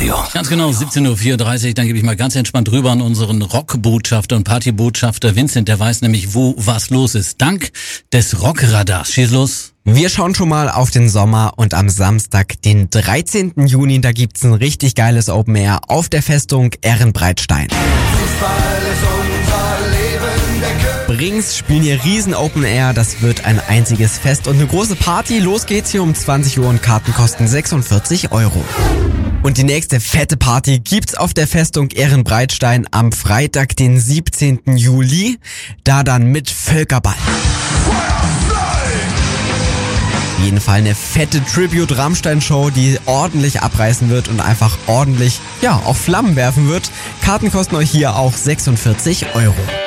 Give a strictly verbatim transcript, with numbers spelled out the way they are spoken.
Radio. Ganz genau, siebzehn Uhr vierunddreißig, dann gebe ich mal ganz entspannt rüber an unseren Rockbotschafter und Partybotschafter Vincent, der weiß nämlich, wo was los ist. Dank des Rockradars. Schieß los. Wir schauen schon mal auf den Sommer und am Samstag, den dreizehnten Juni, da gibt's ein richtig geiles Open Air auf der Festung Ehrenbreitstein. Fußball ist unser Leben, der König. Brings spielen hier riesen Open Air, das wird ein einziges Fest und eine große Party. Los geht's hier um zwanzig Uhr und Karten kosten sechsundvierzig Euro. Und die nächste fette Party gibt's auf der Festung Ehrenbreitstein am Freitag, den siebzehnten Juli, da dann mit Völkerball. Auf jeden Fall eine fette Tribute-Rammstein-Show, die ordentlich abreißen wird und einfach ordentlich, ja, auf Flammen werfen wird. Karten kosten euch hier auch sechsundvierzig Euro.